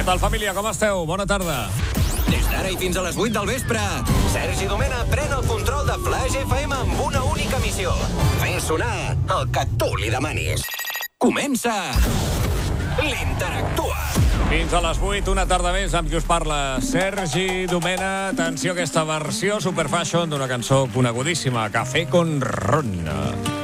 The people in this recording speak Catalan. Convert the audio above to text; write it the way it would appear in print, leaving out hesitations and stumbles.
tal, família? Com esteu? Bona tarda. Des d'ara i fins a les 8 del vespre, Sergi Domena pren el control de Flash FM amb una única missió. Fer sonar el que tu li demanis. Comença l'Interactua. Fins a les 8, una tarda més, amb qui us parla Sergi Domena. Atenció a aquesta versió superfashion d'una cançó conegudíssima, Café con Ron.